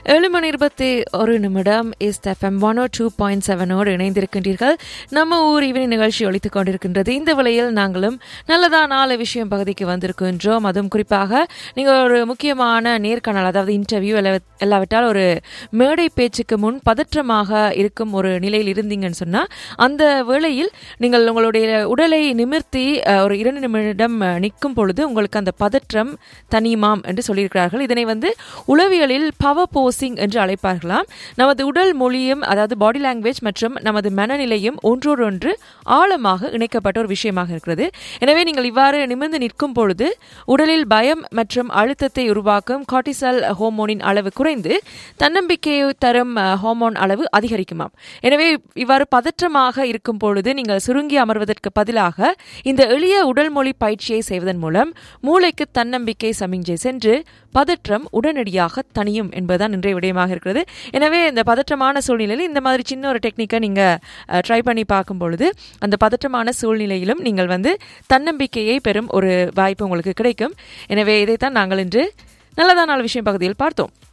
7:21 இஸ்ட் FM 102.7 இணைந்திருக்கின்றீர்கள். நம்ம ஊர் ஈவினிங் நிகழ்ச்சி ஒலித்துக் கொண்டிருக்கின்றது. இந்த வேளையில் நாங்களும் நல்லதா 4 விஷயம் பகுதிக்கு வந்திருக்கின்றோம். அதுவும் குறிப்பாக நீங்கள் ஒரு முக்கியமான நேர்காணல், அதாவது இன்டர்வியூ எல்லாவிட்டால் ஒரு மேடை பேச்சுக்கு முன் பதற்றமாக இருக்கும் ஒரு நிலையில் இருந்தீங்கன்னு சொன்னால், அந்த வேளையில் நீங்கள் உங்களுடைய உடலை நிமிர்த்தி ஒரு 2 நிமிடம் நிற்கும் பொழுது உங்களுக்கு அந்த பதற்றம் தனியுமாம் என்று சொல்லியிருக்கிறார்கள். இதனை உளவியலில் பவர் போசிங் என்று அழைப்பார்களாம். நமது உடல் மொழியும், அதாவது பாடி லாங்குவேஜ் மற்றும் நமது மனநிலையும் ஒன்றோடொன்று ஆழமாக இணைக்கப்பட்ட ஒரு விஷயமாக இருக்கிறது. எனவே நீங்கள் இவ்வாறு நிமிர்ந்து நிற்கும் பொழுது உடலில் பயம் மற்றும் அழுத்தத்தை உருவாக்கும் கார்டிசால் ஹோமோனின் அளவு குறைந்து தன்னம்பிக்கையை தரும் ஹோமோன் அளவு அதிகரிக்குமாம். எனவே இவ்வாறு பதற்றமாக இருக்கும் பொழுது நீங்கள் சுருங்கி அமர்வதற்கு பதிலாக இந்த எளிய உடல் மொழி பயிற்சியை செய்வதன் மூலம் மூளைக்கு தன்னம்பிக்கை சமிஞ்சை சென்று பதற்றம் உடனடியாக தனியும் என்பதுதான் இன்றைய விடயமாக இருக்கிறது. எனவே இந்த பதற்றமான சூழ்நிலையில் இந்த மாதிரி சின்ன ஒரு டெக்னிக்கை நீங்கள் ட்ரை பண்ணி பார்க்கும் பொழுது அந்த பதற்றமான சூழ்நிலையிலும் நீங்கள் தன்னம்பிக்கையை பெறும் ஒரு வாய்ப்பு உங்களுக்கு கிடைக்கும். எனவே இதைத்தான் நாங்கள் இன்று நல்லதா 4 விஷயம் பகுதியில் பார்த்தோம்.